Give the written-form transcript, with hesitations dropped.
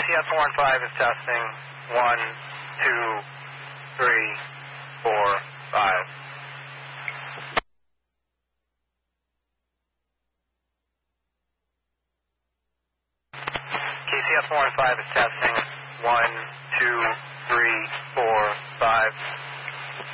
KCS-15 is testing. 1, 2, 3, 4, 5. KCS-15 is testing. 1, 2, 3, 4, 5.